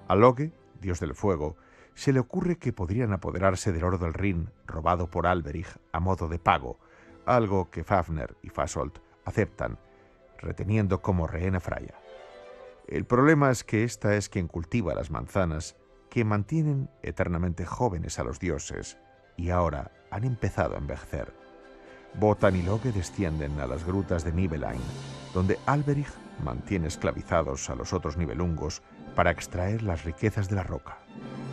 A Loge, dios del fuego, se le ocurre que podrían apoderarse del oro del Rin robado por Alberich a modo de pago, algo que Fafner y Fasolt aceptan, reteniendo como rehén a Freya. El problema es que esta es quien cultiva las manzanas que mantienen eternamente jóvenes a los dioses, y ahora han empezado a envejecer. Wotan y Loge descienden a las grutas de Nibelheim, donde Alberich mantiene esclavizados a los otros Nibelungos para extraer las riquezas de la roca.